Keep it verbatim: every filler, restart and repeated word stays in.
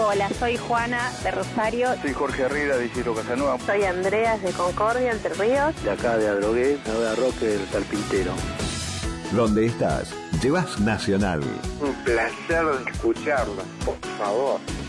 Hola, soy Juana de Rosario. Soy Jorge Herrera de Isidro Casanova. Soy Andreas de Concordia, Entre Ríos. De acá de Adrogué, de Roque del Carpintero. Donde estás, llevas Nacional. Un placer escucharla, por favor.